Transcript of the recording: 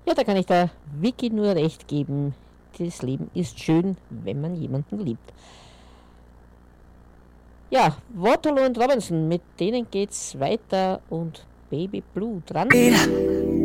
Ja, da kann ich der Vicky nur recht geben. Das Leben ist schön, wenn man jemanden liebt. Ja, Waterloo und Robinson, mit denen geht's weiter und Baby Blue dran.